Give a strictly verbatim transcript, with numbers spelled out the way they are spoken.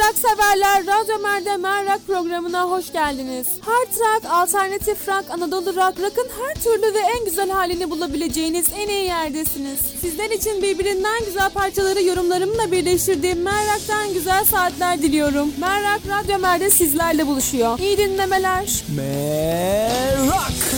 rock severler, Radyo Mer'de Mer Rock programına hoş geldiniz. Hard rock, alternatif rock, Anadolu rock, rock'ın her türlü ve en güzel halini bulabileceğiniz en iyi yerdesiniz. Sizler için birbirinden güzel parçaları yorumlarımla birleştirdiğim Mer Rock'tan güzel saatler diliyorum. Mer Rock, Radyo Mer'de sizlerle buluşuyor. İyi dinlemeler. Mer Rock.